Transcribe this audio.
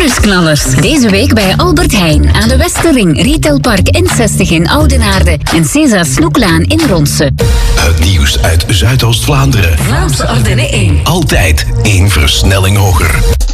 Nieuwsknallers. Deze week bij Albert Heijn aan de Westerring, Retailpark N60 in Oudenaarde en César Snoeklaan in Ronse. Het nieuws uit Zuidoost-Vlaanderen. Vlaamse Ardennen 1. Altijd 1 versnelling hoger.